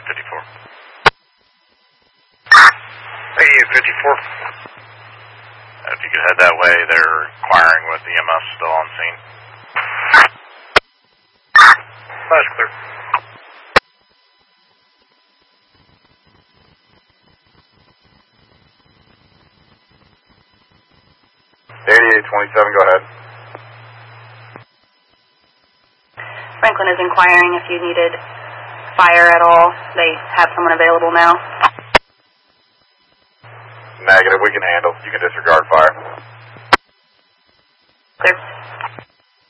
8854. 8854. If you could head that way, they're inquiring with EMS still on scene. That's clear. Go ahead. Franklin is inquiring if you needed fire at all. They have someone available now. Negative, we can handle. You can disregard fire. Clear.